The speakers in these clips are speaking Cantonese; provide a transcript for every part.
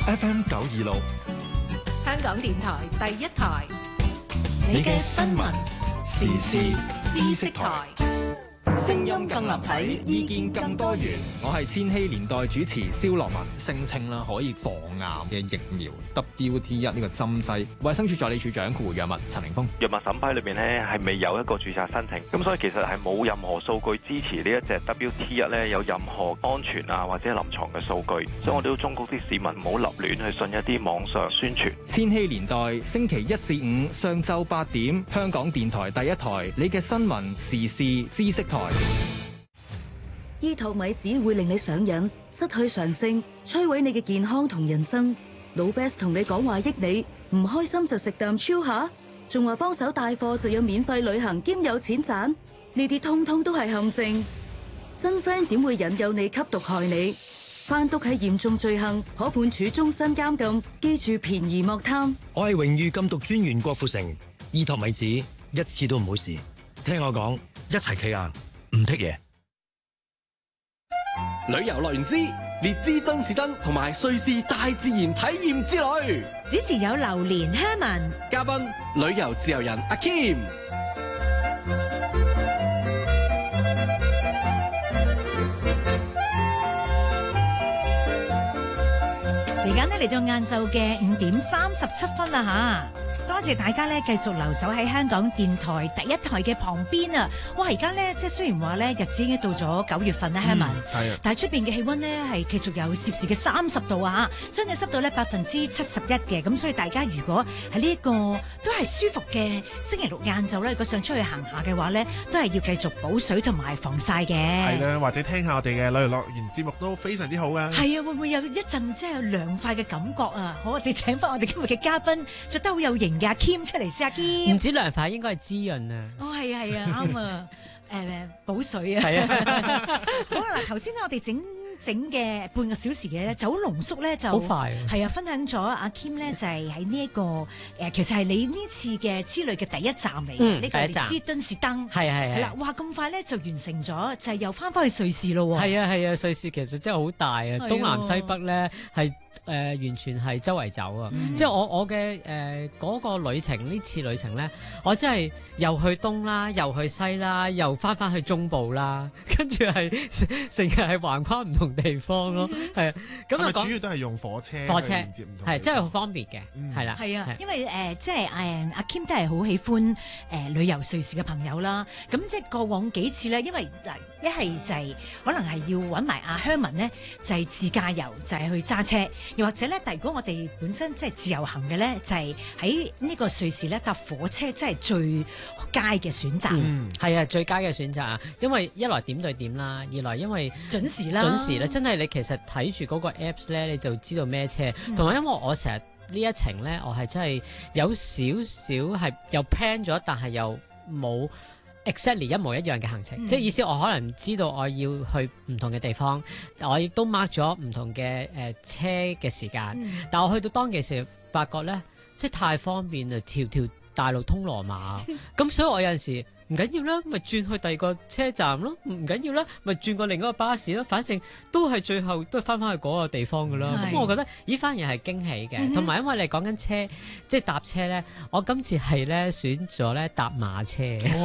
FM 926， 香港電台第一台， 你嘅新聞時事知識台， 聲音更立體，意見更多元。 我係千禧年代主持蕭樂文，聲稱啦可以防癌嘅疫苗 WT1 呢個針劑，衛生署助理署長括弧藥物陳凌峰。 藥物審批裏邊咧係未有一個註冊申請，咁所以其實係冇任何數據支持呢一隻 WT1 咧有任何安全啊或者臨床嘅數據，所以我哋都忠告啲市民唔好立亂去信一啲網上宣傳。 千禧年代星期一至五上晝8點，香港電台第一台，你嘅新聞時事知識台。 醫托米子會令你上癮，失去常性，摧毀你嘅健康同人生。老 Best 同你講話益你，唔開心就食啖超下，仲話幫手帶貨就有免費旅行兼有錢賺，呢啲通通都係陷阱。真 friend 點會引誘你吸毒害你？販毒係嚴重罪行，可判處終身監禁。記住便宜莫貪。 我係榮譽禁毒專員郭富城，醫托米子一次都唔好試。聽我講，一齊企硬，唔剔嘢。 旅遊樂園之列支敦士登同埋瑞士大自然體驗之旅， 主持有榴蓮Herman， 嘉賓旅遊自由人阿 Kim。 時間呢嚟到晏晝嘅5:37啦吓。多謝大家咧，繼續留守喺香港電台第一台嘅旁邊啊！哇，而家咧即係雖然話咧日子已經到咗9月份啦，Herman， 係啊， 但係出邊嘅氣溫呢係繼續有攝氏嘅30度啊！相對濕度咧71%嘅，咁所以大家如果喺呢一個都係舒服嘅星期六晏晝咧，如果想出去行下嘅話咧，都係要繼續補水同埋防曬嘅。 係啦，或者聽下我哋嘅旅遊樂園節目都非常之好噶。 係啊，會唔會有一陣即係涼快嘅感覺啊？好，我哋請翻我哋今日嘅嘉賓，着得好有型嘅阿 Kim 出嚟先，阿 Kim。 唔止涼快，應該係滋潤啊！ 哦，係啊，係啊，啱啊，補水啊。 係啊。 好啦，嗱，頭先咧我哋整嘅半個小時嘅咧，就好濃縮咧，就好快。 係啊，分享咗阿 Kim 咧，就係喺呢一個其實係你呢次嘅之旅嘅第一站嚟嘅，呢個列支敦士登。係啦，哇，咁快咧就完成咗，就係又翻返去瑞士咯喎。 係啊，瑞士其實真係好大啊，東南西北咧係。完全係周圍走啊！即係我嘅嗰個旅程，呢次旅程咧，我真係又去東啦，又去西啦，又翻去中部啦，跟住係成日係橫跨唔同地方咯，係啊。咁啊， 主要都係用火車連接唔同， 係真係好方便嘅，係啦。 係啊，因為即係阿 Kim 都係好喜歡旅遊瑞士嘅朋友啦。咁即係過往幾次咧，因為嗱一係就係可能係要揾埋阿 Herman 咧，就係自駕遊，就係去揸車。又或者咧，但如果我哋本身即係自由行嘅咧，就係喺呢個瑞士咧搭火車，真係最佳嘅選擇。 係啊，最佳嘅選擇啊！因為一來點對點啦，二來因為準時啦， 真係你其實睇住嗰個 Apps 咧，你就知道咩車。同埋因為我成日呢一程咧，我係真係有少少係又 plan 咗，但係又冇exactly 一模一樣嘅行程，即係意思我可能知道我要去唔同嘅地方，我亦都 mark 咗唔同嘅車嘅時間，但我去到當其時發覺咧，即係太方便啦，條大路通羅馬，咁所以我有陣時唔緊要啦，咪轉去第二個車站咯，唔緊要啦，咪轉過另一個巴士咯，反正都係最後都係翻去嗰個地方噶啦。咁我覺得咦，反而係驚喜嘅，同埋因為你講緊車，即係搭車咧，我今次係咧選咗咧搭馬車。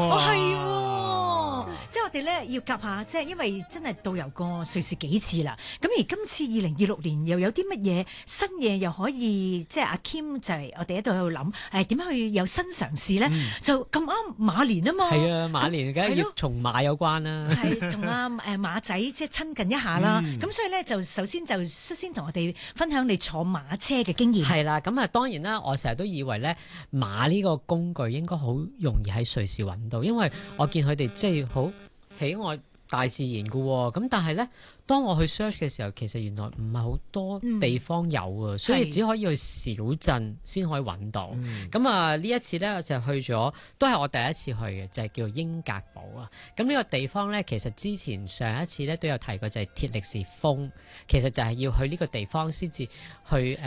係，即係我哋咧要夾下，即係因為真係導遊過瑞士幾次啦。咁而今次2026年又有啲乜嘢新嘢又可以，即係阿 Kim 就係我哋喺度喺度諗，點樣去有新嘗試咧？就咁啱馬年啊嘛。 係啊，馬年梗係要同馬有關啦。 係同阿馬仔即係親近一下啦。咁所以咧就首先就率先同我哋分享你坐馬車嘅經驗。 係啦，咁啊當然啦，我成日都以為咧馬呢個工具應該好容易喺瑞士揾到，因為我見佢哋即係好喜愛大自然㗎喎。咁但係咧，當我去 search 嘅時候，其實原來唔係好多地方有啊，所以只可以去小鎮先可以揾到。咁啊呢一次咧，我就去咗，都係我第一次去嘅，就係叫做英格堡啊。咁呢個地方咧，其實之前上一次咧都有提過，就係鐵力士峰，其實就係要去呢個地方先至去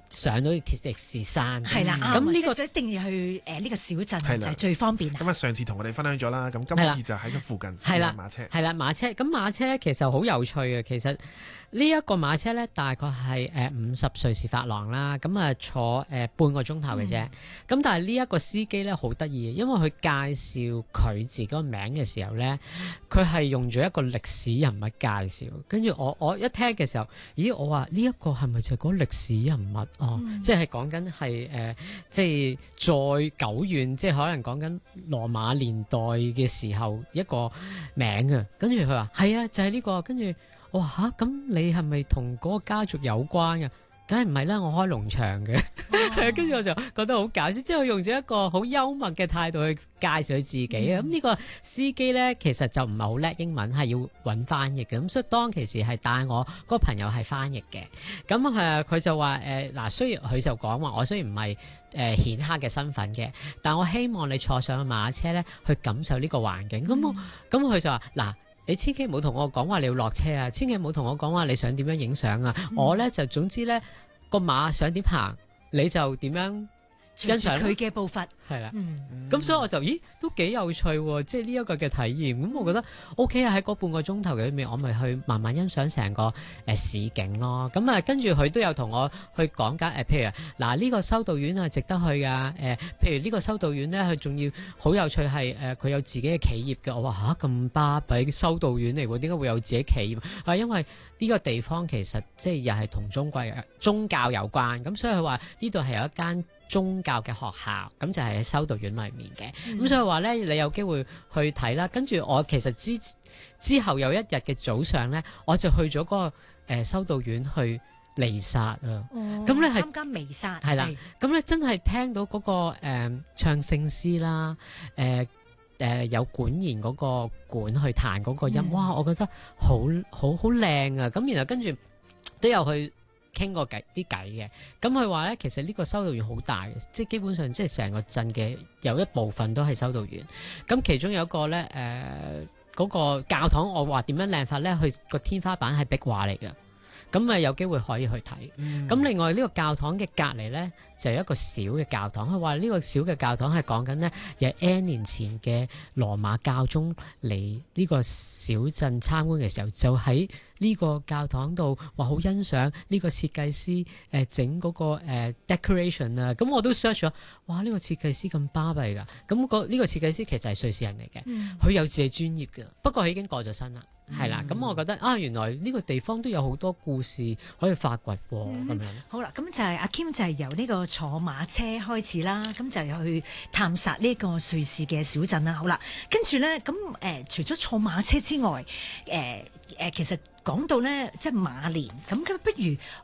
上到迪士山。 係啦， 咁呢個就一定要去呢個小鎮係啦就係最方便啦。 咁啊，上次同我哋分享咗啦，咁今次就喺個附近試下馬車。 係啦，馬車。咁馬車其實好有趣嘅，其實呢一個馬車咧，大概係50瑞士法郎啦，咁啊坐半個鐘頭嘅啫。咁但係呢一個司機咧好得意，因為佢介紹佢自己個名嘅時候咧，佢係用咗一個歷史人物介紹。跟住我一聽嘅時候，咦，我話呢一個係咪就係嗰歷史人物啊？即係講緊係即係再久遠，即係可能講緊羅馬年代嘅時候一個名啊。跟住佢話係啊，就係呢個。跟住我話嚇，咁你係咪同嗰個家族有關嘅？梗係唔係啦，我開農場嘅。跟住我就覺得好搞笑，即係佢用咗一個好幽默嘅態度去介紹佢自己啊。咁呢個司機咧，其實就唔係好叻英文，係要揾翻譯嘅。咁所以當其時係帶我嗰個朋友係翻譯嘅。咁佢就話嗱，雖然佢就講話，我雖然唔係顯赫嘅身份嘅，但我希望你坐上馬車咧，去感受呢個環境。咁佢就話嗱，你千祈唔好同我講話你要落車啊！千祈唔好同我講話你想點樣影相啊！我咧就總之咧個馬想點行，你就點樣欣賞佢嘅步伐。 係啦，咁所以我就都幾有趣喎！即係呢一個嘅體驗。咁我覺得 OK 啊，喺嗰半個鐘頭裏面，我咪去慢慢欣賞成個市景咯。咁啊，跟住佢都有同我去講解譬如嗱呢個修道院係值得去㗎。譬如呢個修道院咧，佢仲要好有趣係佢有自己嘅企業嘅。我話嚇咁巴閉，修道院嚟喎，點解會有自己企業？因為呢個地方其實即係又係同宗教有關。咁所以佢話呢度係有一間宗教嘅學校，咁就係喺修道院裏面嘅。咁所以話咧，你有機會去睇啦。跟住我其實之後有一日嘅早上咧，我就去咗嗰個修道院去彌撒啊。咁咧係參加彌撒， 係啦。咁咧真係聽到嗰個唱聖詩啦，有管弦嗰個管去彈嗰個音，哇！我覺得好靚啊。咁然後跟住都有去傾過啲偈嘅。咁佢話咧，其實呢個修道院好大嘅，即係基本上即係成個鎮嘅有一部分都係修道院。咁其中有一個咧嗰個教堂，我話點樣靚法咧？佢個天花板係壁畫嚟嘅。咁啊有機會可以去睇。咁另外呢個教堂嘅隔離咧，就有一個小嘅教堂。佢話呢個小嘅教堂係講緊呢，有 N 年前嘅羅馬教宗嚟呢個小鎮參觀嘅時候，就喺呢個教堂度話好欣賞呢個設計師整嗰個decoration 啊。咁我都 search 咗，哇！呢個設計師咁巴閉㗎。咁呢個設計師其實係瑞士人嚟嘅，佢有自己專業嘅，不過佢已經過咗身啦。係啦，咁我覺得原來呢個地方都有好多故事可以發掘喎。咁樣好啦，咁就係阿 Kim 就係由呢個坐馬車開始啦，咁就有去探索呢個瑞士嘅小鎮啦。好啦，跟住咧咁除咗坐馬車之外，其實講到咧即係馬年，咁不如